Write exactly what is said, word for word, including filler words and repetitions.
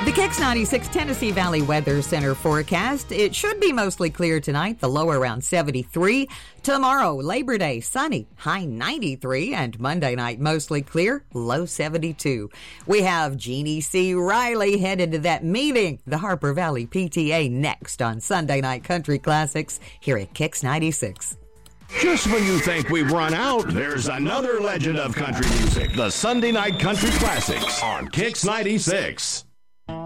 The Kix ninety-six Tennessee Valley Weather Center forecast. It should be mostly clear tonight, the low around seventy-three. Tomorrow, Labor Day, sunny, high ninety-three. And Monday night, mostly clear, low seventy-two. We have Jeannie C. Riley headed to that meeting, the Harper Valley P T A, next on Sunday Night Country Classics here at Kix ninety-six. Just when you think we've run out, there's another legend of country music. The Sunday Night Country Classics on Kix ninety-six.